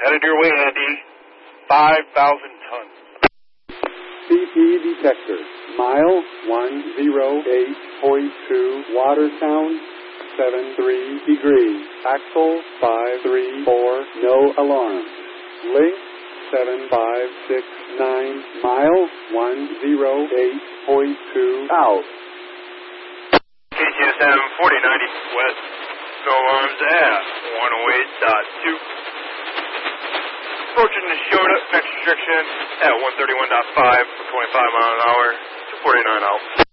Headed your way, Andy. 5,000 tons. CP detector, mile 108.2, water sound 73 degrees, axle 534, no alarm. Link 7569, mile 108.2, out. KTSM 4090 west, no alarms at 108.2. Approaching the Shota, next restriction at 131.5 for 25 mile an hour, 249 out.